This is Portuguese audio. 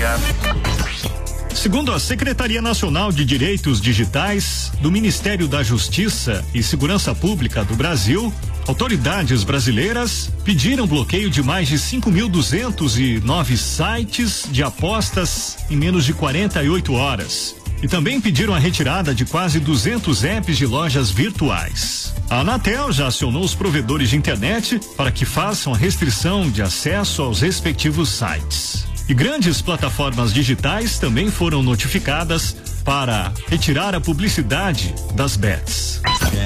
Obrigado. Segundo a Secretaria Nacional de Direitos Digitais do Ministério da Justiça e Segurança Pública do Brasil, autoridades brasileiras pediram bloqueio de mais de 5.209 sites de apostas em menos de 48 horas. E também pediram a retirada de quase 200 apps de lojas virtuais. A Anatel já acionou os provedores de internet para que façam a restrição de acesso aos respectivos sites. E grandes plataformas digitais também foram notificadas para retirar a publicidade das bets.